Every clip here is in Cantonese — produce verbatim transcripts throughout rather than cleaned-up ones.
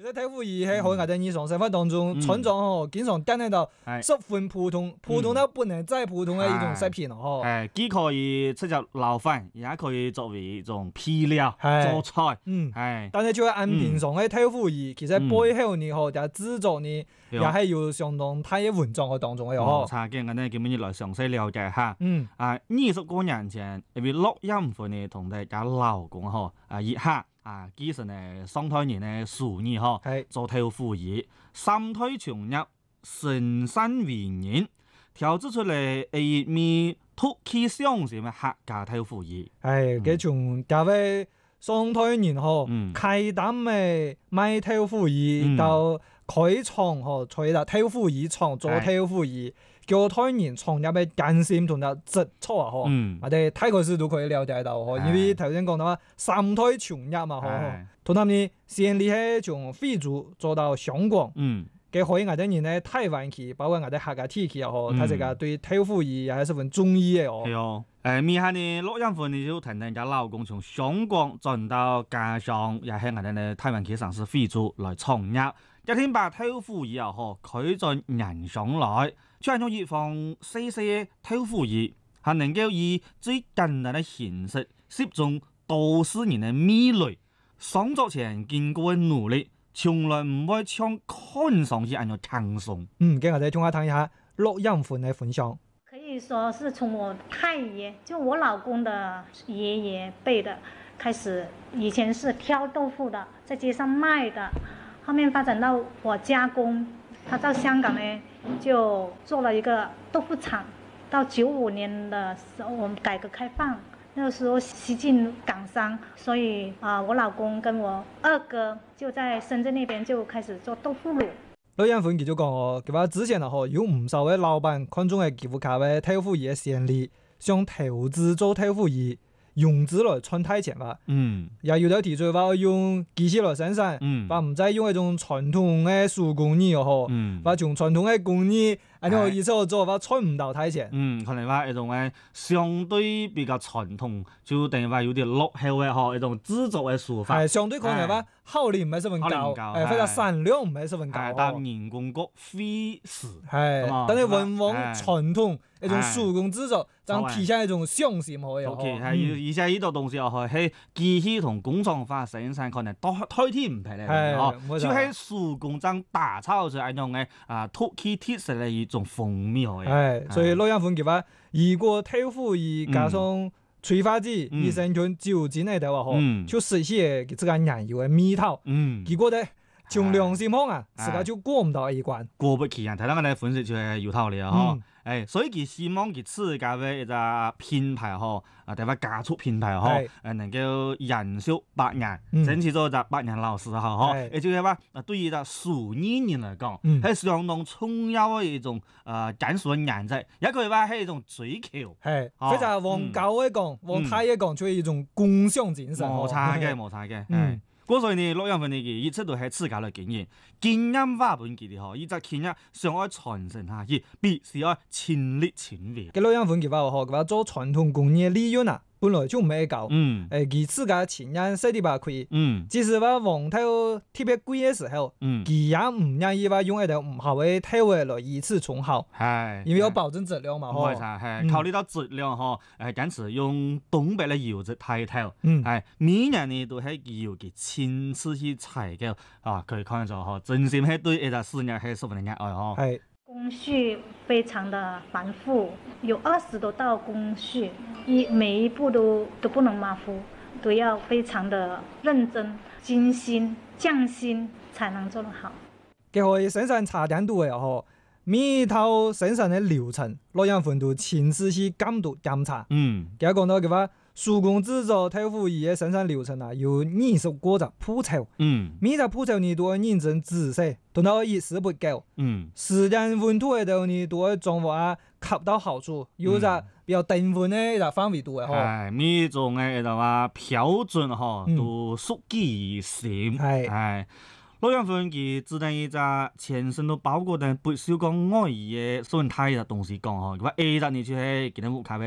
这豆腐仪喺我哋日常生活當中，村長吼經常見得到十分普通，普通到不能再普通嘅一種食品咯，吼。 係，既可以出入撈飯，也可以作為一種配料做菜。 嗯， 係。 但係就係按平常嘅豆腐儀，其實背後呢，吼就製作呢，也係有相當大嘅文章喺當中嘅，吼。 查嘅我哋今日來詳細了解下。 嗯。 啊，二十個年前，因為錄音份呢，同大家老講吼，啊，一下。啊，其實呢，上台人呢，數年嗬，做豆腐儀，三推重入，成山為人，調製出嚟一面突起上線嘅客家豆腐儀。 係，佢從各位上台人嗬，開檔嘅賣豆腐儀，到開廠嗬，開啦豆腐儀廠做豆腐儀。叫台人創入嘅艱辛同埋質素啊！嗬、嗯，我哋睇個書都可以了解到嗬，因為頭先講到話三推重入嘛，嗬，同他們先嚟係從非洲做到香港，嗯，嘅可以我哋人咧台灣去，包括我哋客家地區啊，嗬，佢哋個對豆腐儀也係十分中意嘅哦。 係哦，誒，咪下呢錄音份你就聽聽家老公從香港轉到家鄉，也係我哋咧台灣嘅城市非洲來創業，一天把豆腐儀啊，嗬，佢進人上來。將用一方細細嘅豆腐儀，係能夠以最簡單嘅形式，攝中都市人嘅味蕾。創作前經過嘅努力，從來唔會像看上去咁樣輕鬆。 嗯，給我哋聽下聽一下錄音份嘅分享。 可以說是從我太爺，就我老公的爺爺輩的開始，以前是挑豆腐的，在街上賣的，後面發展到我加工。他到香港呢，就做了一個豆腐廠。到九五年的時候，我們改革開放，那個時候西進港商，所以啊、呃，我老公跟我二哥就在深圳那邊就開始做豆腐乳。 錄音份佢就講哦，佢話之前啊，嗬有唔少嘅老闆看中嘅吉富卡嘅豆腐儀嘅先例，想投資做豆腐儀。用紙來賺大錢嘛，嗯，也有啲提出話用機器來生產，嗯，話唔再用一種傳統嘅手工藝哦，嗯，話從傳統嘅工藝，然後以後做話賺唔到大錢， 嗯，可能話一種誒相對比較傳統，就等於話有啲落後嘅嗬，一種製作嘅手法， 係相對可能話效率唔係十分高，誒，或者產量唔係十分高， 但人工個費時， 係，但係往往傳統一種手工製作，就體現一種匠心可以， 係，而且呢度東西又係喺機器同工廠化生產，可能都推天唔平咧，哦，就喺手工爭打造出一種嘅啊突起鐵實嘅一種風味， 係，所以錄音份嘅話，如果豆腐儀加上催化劑，而成種酒精嚟嘅話，嗬，就實現佢自家原有嘅味道，嗯，結果咧。從良心講啊，自家就過唔到一關， 過不去啊！睇到我哋分析就係有道理啊！嗬、嗯，誒，所以佢希望佢自家嘅一個品牌嗬，啊，第一加速品牌嗬，誒，能夠延續百年，甚至做一個百年老字號嗬，亦就係話，啊，對於一個數年人嚟講，係、嗯、相當重要嘅一種誒緊數嘅顏值，也可以話係一種追求。 係，非常往高嘅講，往大嘅講，就係一種共享精神。 冇錯嘅，冇錯嘅，嗯。所以呢，錄音份呢，佢一直都係自家嚟經營，經驗話本佢哋嗬，一直傾啊，想要傳承下去，必須要親力親為。 嘅錄音份佢話嗬，佢話做傳統工業利潤啊，本來就唔係高， 嗯， 誒，佢自家經驗實啲把虧， 嗯， 即使話黃豆特別貴嘅時候，嗯，佢也唔願意話用一條唔好嘅豆嚟來以次充好， 係， 因為要保證質量嘛，嗬， 係，考慮到質量嗬，誒，堅持用東北嘅油脂太透，嗯，係，每年呢都係要佢親自去採購，啊，可以看到嗬，真心係對一個事業係十分嘅熱愛嗬， 係。 工序非常的繁複，有二十多道工序，一每一步都都不能馬虎，都要非常的認真、精心、匠心才能做得好。 佢可以生產茶點度嘅嗬，每一套生產嘅流程，錄音份都親自去監督檢查。嗯，佢講到嘅話。手工製作豆腐儀嘅生產流程啊，有二十個隻步驟。嗯，每隻步驟你都要認真仔細，同到一絲不苟。嗯，時間溫度嘅度你都要掌握啊，恰到好處。有隻比較定份嘅一個範圍度嘅嗬。 係，每種嘅一個話標準嗬，都屬於線。係係。錄音份佢只等一隻全身都包裹定不鏽鋼外衣嘅所謂太嘅東西講嗬，佢話 A 隻你就係見到木卡嘅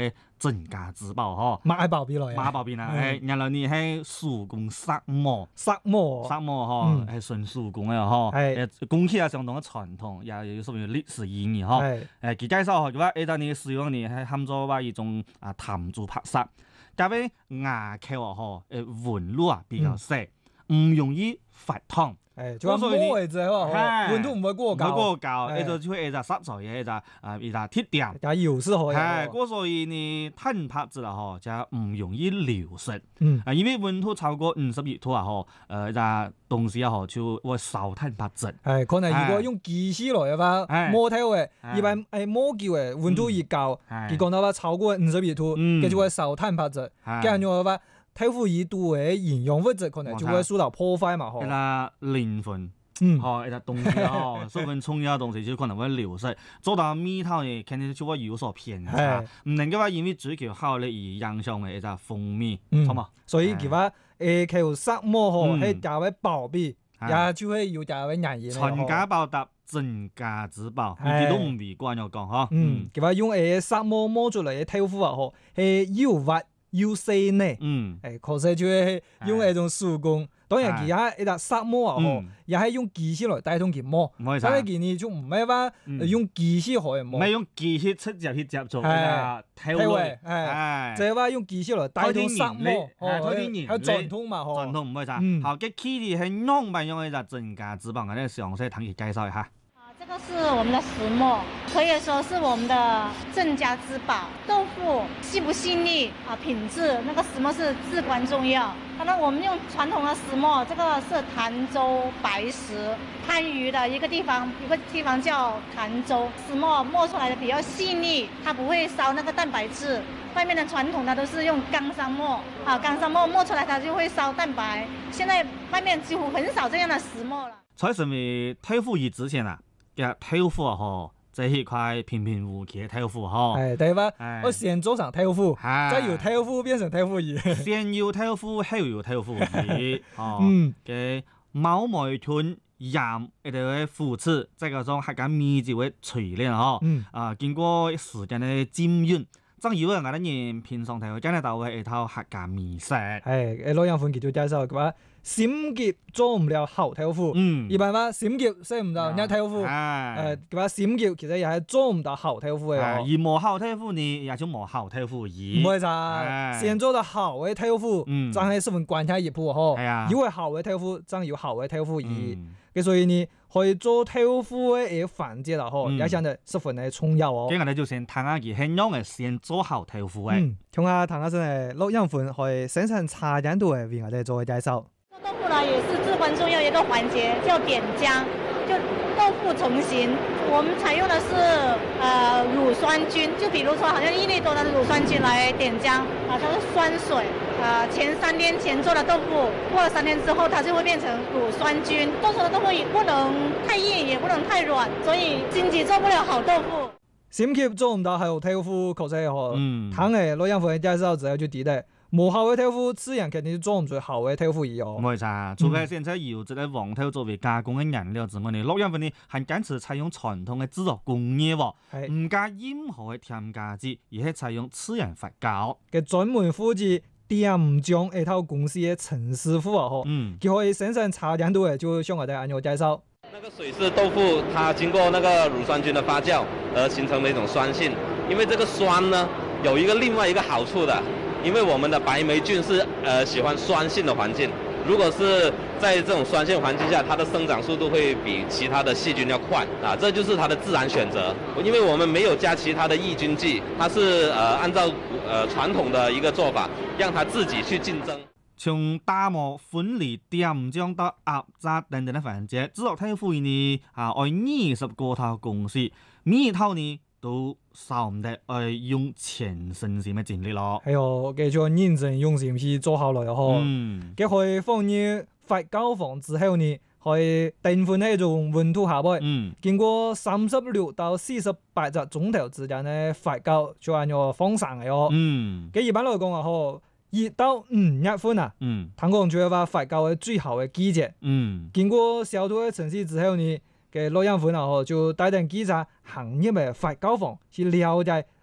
鎮家之寶吼， 買寶貝來， 買寶貝啦，誒，原來你係手工紗帽， 紗帽， 紗帽吼，係純手工嘅吼，誒，工藝啊相當嘅傳統，也有什麼歷史意義吼，誒，佢介紹吼，佢話誒，當你使用你係喊做話一種啊彈珠拍紗，加邊牙扣啊吼，誒紋路啊比較細，唔容易發燙。 誒，就話摸嘅之後，溫度唔會過高， 唔會過高，誒就就會一隻實在嘅一隻啊一隻鐵點， 但係油是可以。 係，嗰所以你碳拍子啦嗬，就唔容易流失。 嗯， 啊，因為溫度超過五十二度啊嗬，誒一隻東西啊嗬就會燒碳拍子。 係，可能如果用機器來嘅話，摸頭嘅，一般誒摸腳嘅溫度越高，佢講到話超過五十二度，佢就會燒碳拍子。咁樣嘅話。豆腐儀度嘅營養物質可能就會受到破壞嘛，嗬。 一個磷分，嗯，嗬，一個東西嗬，十分重要嘅東西就可能會流失，做到味道呢，肯定就會有所偏差，唔能夠話因為追求好咧而影響嘅一個風味，係嘛？ 所以佢話誒，佢紗帽嗬係價位寶貝，也就係有價位人言。 傳家寶答，鎮家之寶，呢啲都唔為慣咗講嗬。 嗯，佢話用誒紗帽摸出嚟嘅豆腐啊，嗬係又滑。要細呢，嗯，誒，確實就係用一種手工，當然其他一隻紗帽啊，嗬，也係用機器來代替佢摸，但係佢呢就唔係話用機器可以摸， 唔係用機器直接去接觸嘅，體會，係， 就係話用機器來代替紗帽， 係傳統嘛，嗬， 傳統唔係啥，好，嘅起嚟係用唔用一隻鎮家之寶，我哋詳細同佢介紹一下。 這個是我們的石磨，可以說是我們的鎮家之寶。豆腐細不細膩啊，品質那個石磨是至關重要。當然我們用傳統的石磨，這個是潭州白石，番禺的一個地方，一個地方叫潭州。石磨磨出來的比較細膩，它不會燒那個蛋白質。外面的傳統的都是用鋼砂磨，啊，鋼砂磨磨出來它就會燒蛋白。現在外面幾乎很少這樣的石磨了。 在什麼豆腐儀之前啊？嘅豆腐啊，嗬，即係一塊平平無奇嘅豆腐，嗬。 係，對吧？我先做上豆腐，再由豆腐變成豆腐儀。 先有豆腐，後有豆腐儀。哦。嗯。嘅毛梅豚鹽一啲嘅腐刺，即係嗰種客家米酒嘅錘煉，嗬。嗯。啊，經過時間嘅浸潤，真以為我哋人平常睇，真係到係一套客家美食。係， 誒，老楊分佢就介紹嘅話。閃劫做唔了好豆腐，嗯，一般話閃劫食唔到人家豆腐，誒，佢話閃劫其實又係做唔到好豆腐嘅， 而冇好豆腐呢，也就冇好豆腐儀。 唔係咋，先做到好嘅豆腐，真係十分關鍵一步嗬。係啊，因為好嘅豆腐，真有好嘅豆腐儀，嘅所以呢，可以做豆腐嘅一個環節啦，嗬，也顯得十分嘅重要哦。 咁我哋就先談下佢係樣嘅先做好豆腐嘅。 嗯，同下談下先係錄音款，可以生產茶飲度嘅，為我哋做介紹。 豆腐呢也是至關重要一個環節，叫點漿，就豆腐成型。我們採用的是呃乳酸菌，就比如說好像一粒多的乳酸菌來點漿，啊，它是酸水，啊，前三天前做的豆腐，過了三天之後，它就會變成乳酸菌。做出的豆腐也不能太硬，也不能太軟，所以經濟做不了好豆腐。 閃級做唔到好豆腐，確實係，嗯，睇嚟錄音款介紹之後就記得。冇好嘅豆腐，自然肯定做唔出好嘅豆腐儀哦。 冇錯，除咗現在有這個黃豆作為加工嘅原料之外，呢錄音份呢係堅持採用傳統嘅製作工藝喎，唔加任何嘅添加劑，而係採用自然發酵。 嘅專門負責點漿一套公司嘅陳師傅啊，嗬，嗯，佢可以生產茶點度嘅，就向我哋按照介紹。 那個水是豆腐，它經過那個乳酸菌的發酵而形成的一種酸性，因為這個酸呢有一個另外一個好處的。因為我們的白黴菌是呃喜歡酸性的環境，如果是在這種酸性環境下，它的生長速度會比其他的細菌要快啊，這就是它的自然選擇。因為我們沒有加其他的抑菌劑，它是呃按照呃傳統的一個做法，讓它自己去競爭。 從打磨、分離、點漿到壓榨等等的環節，製作豆腐呢啊，愛二十個套公司，每一套呢都少唔得，愛用全身心嘅精力咯。 係哦，繼續認真用心去做好來嗬。嗯，佢可以放入發酵房之後呢，可以定份喺一種溫度下邊。嗯，經過三十六到四十八個鐘頭之間嘅發酵，就係要放生嘅哦。嗯，佢一般來講啊，嗬，一到五月份啊，嗯，聽講就係話發酵嘅最後嘅季節。嗯，經過消毒嘅程序之後呢，嘅錄音份啊，嗬，就帶定記者行入嘅發酵房去了解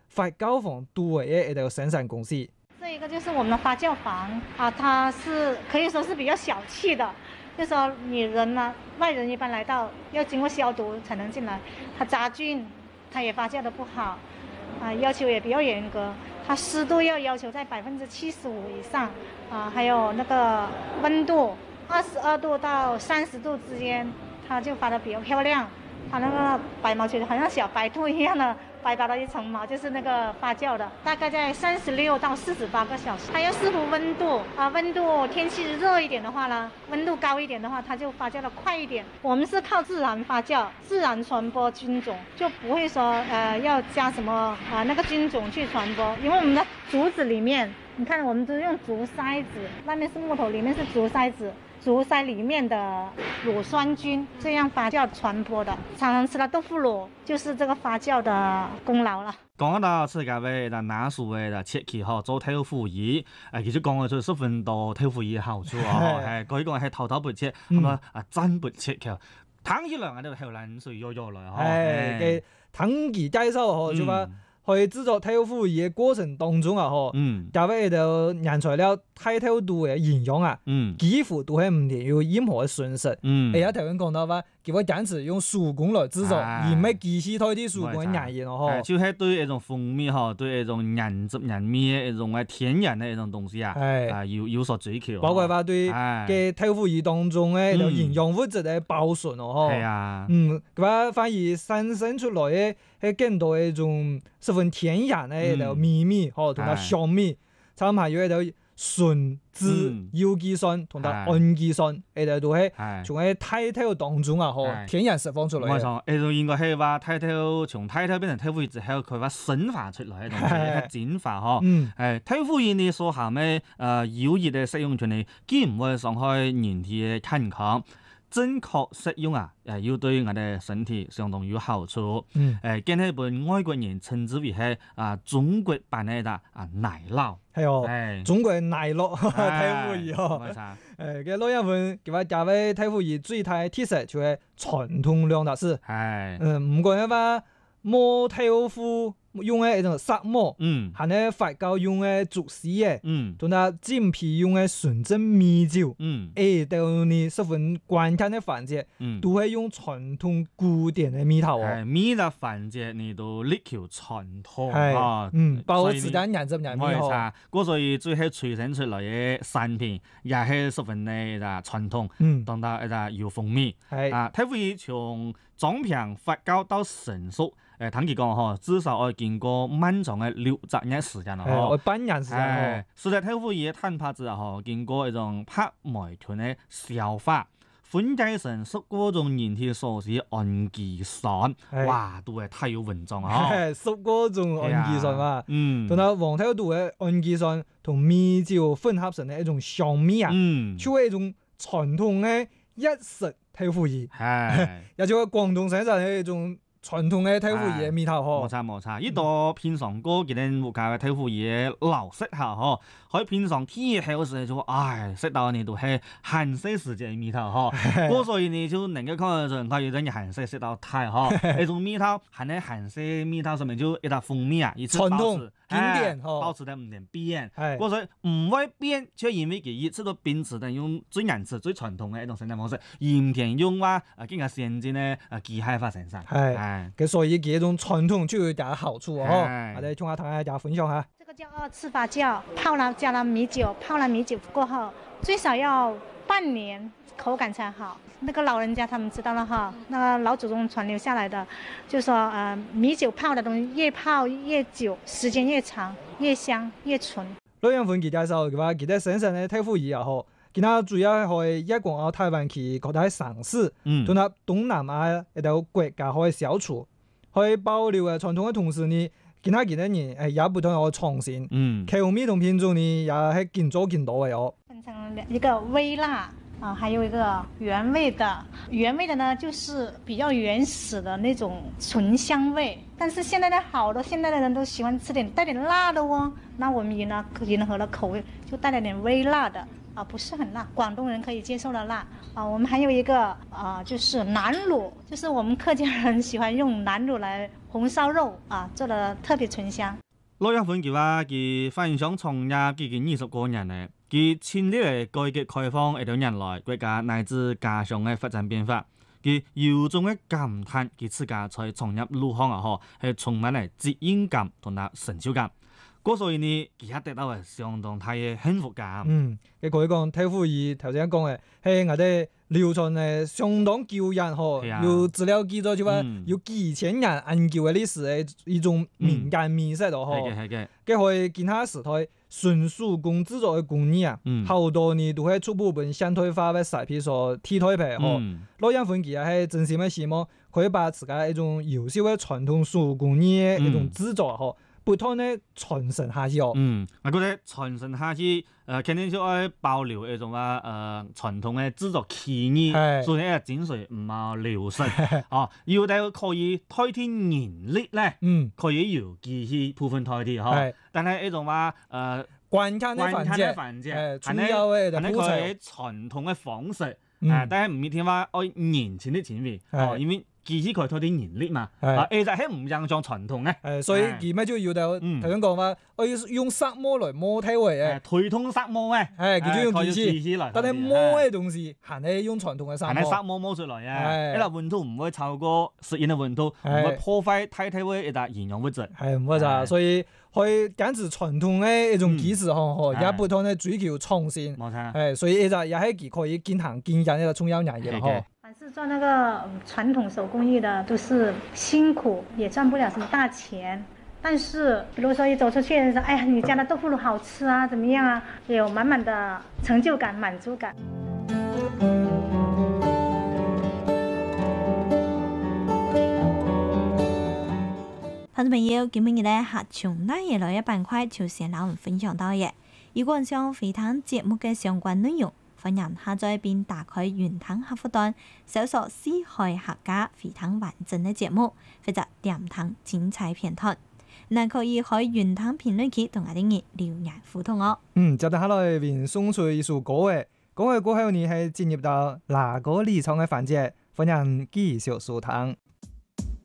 发酵房多嘅一個生產公司。 這一個就是我們的發酵房啊，它是可以說是比較小氣的，就是說你人呢，外人一般來到要經過消毒才能進來，它雜菌，它也發酵得不好，啊，要求也比較嚴格，它濕度要要求在百分之七十五以上，啊，還有那個溫度二十二度到三十度之間，它就發得比較漂亮，它那個白毛球好像小白兔一樣的。白白的一層毛就是那個發酵的，大概在三十六到四十八個小時，還要視乎溫度啊，溫度天氣熱一點的話呢，溫度高一點的話，它就發酵得快一點。我們是靠自然發酵，自然傳播菌種，就不會說呃要加什麼啊那個菌種去傳播，因為我們的竹子裡面，你看我們都用竹篩子，外面是木頭，裡面是竹篩子。竹篩裡面的乳酸菌這樣發酵傳播的，常常吃到豆腐乳，就是這個發酵的功勞了。 講到自家嘅嗱拿手嘅切器嗬，做豆腐魚，誒其實講嘅就十分多豆腐魚嘅好處啊，係可以講係頭頭不切，咁啊啊真不切嘅，睇起來我都好難水喐喐來嗬。 係嘅，聽佢介紹嗬，就話去製作豆腐魚嘅過程當中啊，嗬，加位就原材料太透多嘅營養啊，幾乎都係唔掂有任何嘅損失。而家頭先講到話，佢會堅持用手工來製作，而唔係機器代替手工嘅原因咯，嗬。 就係對一種風味嗬，對一種原汁原味嘅一種嘅天然嘅一種東西啊，啊有有所追求。 包括話對嘅豆腐魚當中嘅營養物質嘅保存咯，嗬。係啊。嗯，佢話反而產生出來嘅係更多一種十分天然嘅一個味味，嗬，同埋香味，參埋有一個純質有機酸同埋氨基酸，呢度都係從喺胎頭當中啊，嗬，天然釋放出來嘅。冇錯， 呢度應該係話胎頭從胎頭變成豆腐魚之後，佢話生化出來嘅東西，一個進化嗬。嗯。誒，豆腐魚你所含嘅誒有益嘅食用菌呢，既唔會傷害人體嘅健康。正確食用啊，誒要對我哋身體相當有好處。嗯。誒，今日本外國人稱之為係啊中國版嘅啊奶酪。 係哦。係。中國奶酪豆腐魚哦。冇錯。誒，嘅老人們佢話加位豆腐魚最大嘅特色就係傳統兩大事。係。嗯，唔講一話磨豆腐。用嘅一種砂磨，嗯，係咧發酵用嘅竹絲嘅，嗯，同埋煎皮用嘅純正米酒，嗯，誒，到你十分關鍵嘅環節，嗯，都係用傳統古典嘅米頭啊， 米嘅環節你都力求傳統， 係，嗯，保持緊原汁原味嗬， 嗰所以最後催生出來嘅產品也係十分嘅啊傳統，嗯，當到一個有風味，係，啊，豆腐魚從裝瓶發酵到成熟。誒，聽佢講嗬，至少要經過漫長嘅六十日時間咯，嗬， 半年時間。 誒，食豆腐魚嘅蛋白質啊，嗬，經過一種拍酶團嘅消化，分解成十個種人體所需氨基酸，哇，都係太有文章啊！ 十個種氨基酸啊，嗯，同埋黃豆度嘅氨基酸同米酒混合成嘅一種香味啊，嗯，就係一種傳統嘅一食豆腐魚，係，也就係廣東省就係一種。傳統嘅豆腐魚嘅味頭嗬， 冇錯冇錯，呢度片上過幾啲物價嘅豆腐魚流色下嗬，可以片上天氣好時就唉，食到你都係鹹色時節嘅味頭嗬，嗰所以你就能夠看到人佢有啲鹹色食到太嗬，呢種味頭含喺鹹色味頭上面就一笪風味啊， 傳統經典嗬， 保持得唔能變，嗰所以唔會變，就因為佢一直都秉持得用最原始最傳統嘅一種生產方式，而唔田用話啊更加先進嘅啊機械化生產。 嘅所以幾種傳統就有啲好處哦，我哋同下同大家分享下。 這個叫二次發酵，泡了加了米酒，泡了米酒過後，最少要半年口感才好。那個老人家他們知道了哈，那個老祖宗傳流下來的，就說呃米酒泡的東西越泡越久，時間越長，越香越純。 老人分佢介紹嘅話，佢哋生產嘅豆腐魚也好。其他主要係一港澳台灣區各大城市，同埋東南亞一啲國家可以消除，可以保留嘅傳統嘅同時呢，其他其他人誒也不斷有創新，嗯，口味同品種呢也係見做見到嘅哦。 分成一個微辣啊，還有一個原味的，原味的呢就是比較原始的那種醇香味，但是現在的好多現在的人都喜歡吃點帶點辣的哦，那我們呢迎合了口味，就帶了點微辣的。啊，不是很辣，廣東人可以接受的辣啊。我們還有一個啊，就是南乳，就是我們客家人喜歡用南乳來红烧肉啊，做得特别醇香。 陸一款佢話佢分享創業已經二十多年咧，佢親歷嘅改革開放一段年來國家乃至家鄉嘅發展變化，佢由衷嘅感嘆佢自家在創業路上啊，嗬係充滿嚟責任感同埋成就感。嗰所以呢，佢一得到係相當大嘅幸福感。 嗯，你可以講豆腐乳頭先講嘅係我哋流傳誒相當久遠嗬， 啊、 有資料記載就話、 嗯、 有幾千年研究嘅歷史嘅一種民間美食咯嗬。 係嘅係嘅。 佢可以見下時代純手工製作嘅工藝啊，好、嗯、多年都係逐步本現代化嘅食品所替代品嗬。陸陽粉其實係真心嘅希望可以把自家一種優秀嘅傳統手工藝嘅一種製作嗬。嗯不斷咧傳承下去哦。 嗯，我覺得傳承下去，誒、呃，肯定就要保留一種啊，誒、呃，傳統嘅製作技藝，所以咧精髓唔好流失。哦，要到可以代替人力咧，嗯，可以由機器部分代替嗬。但係一種話，誒、呃， 關鍵嘅環節，誒，主要嘅就鋪陳傳統嘅方式，誒、嗯呃，但係唔一定話愛年前啲前面，哦，因為。機器佢拖啲人力嘛，啊，其實係唔影響傳統嘅， 誒，所以佢咪就要到頭先講話，我要用石磨來磨體位嘅， 推動石磨嘅， 係佢就用機器， 來但係磨嘅東西還係用傳統嘅石磨， 係石磨磨出來嘅，一粒溫度唔會超過適應嘅溫度，唔會破壞體體位一笪營養物質， 係唔會咋，所以可以堅持傳統嘅一種技術嗬，也不斷地追求創新， 冇錯， 係，所以一隻也係佢可以經常經驗一個重要嘢嘅嗬。 凡是做那個傳統手工藝的，都是辛苦，也賺不了什麼大錢。但是，比如說一走出去，人說：哎呀，你家的豆腐乳好吃啊，怎麼樣啊？有滿滿的成就感、滿足感。 好多朋友，今日咧客從那嘢來一板塊，就先攞我們分享到嘅。如果想回聽節目嘅相關內容，歡迎下載並打開雲聽客戶端，搜索四海客家回聽完整嘅節目，或者點聽精彩片段。嗱，可以喺雲聽評論區同我哋嘅留言互動哦。 嗯，接住下來便送出一首歌嘅，歌嘅過後呢係進入到哪個離場嘅環節，歡迎繼續收聽。